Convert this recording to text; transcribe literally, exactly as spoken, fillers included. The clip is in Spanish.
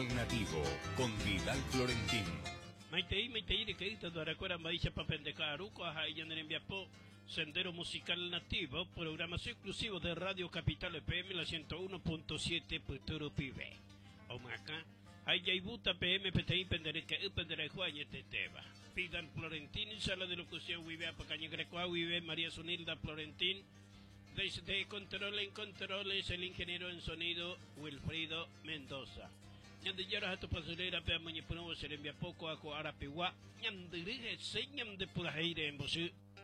musical nativo con Vidal Florentín. Maitei, maitei, de que do Aracuera Maícha Papendecaruco, a Enviapo, Sendero Musical Nativo, programación exclusivo de Radio Capital F M, la ciento uno punto siete, Puturo Pibe. Omaca, Ayaybuta P M P T I Pendereca, Penderejuañe Teteba. Vidal Florentín, sala de locución, Vive Pacaña Grecoa, Vive María Sunilda Florentín. Desde Control en Controles, el ingeniero en sonido, Wilfrido Mendoza. Ñande yaras a tu pasurera, pea mañepuno, se le envía poco a Coarapiwa. Ñande dirige, señam de pura aire en Bosú.